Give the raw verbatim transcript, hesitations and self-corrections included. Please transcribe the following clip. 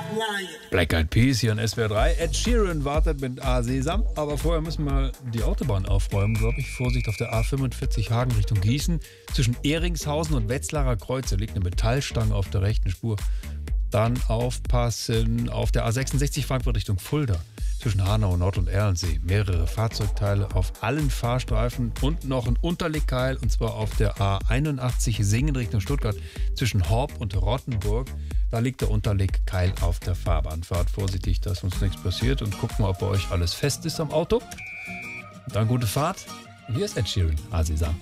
Black Eyed Peas hier in S W R drei. Ed Sheeran wartet mit A Sesam. Aber vorher müssen wir die Autobahn aufräumen, glaube ich. Vorsicht auf der A fünfundvierzig Hagen Richtung Gießen. Zwischen Eringshausen und Wetzlarer Kreuz. Da liegt eine Metallstange auf der rechten Spur. Dann aufpassen auf der A sechsundsechzig Frankfurt Richtung Fulda. Zwischen Hanau Nord und Erlensee. Mehrere Fahrzeugteile auf allen Fahrstreifen und noch ein Unterlegkeil. Und zwar auf der A einundachtzig Singen Richtung Stuttgart. Zwischen Horb und Rottenburg. Da liegt der Unterlegkeil auf der Fahrbahn. Fahrt vorsichtig, dass uns nichts passiert. Und guckt mal, ob bei euch alles fest ist am Auto. Dann gute Fahrt. Hier ist Ed Sheeran, A Sesam.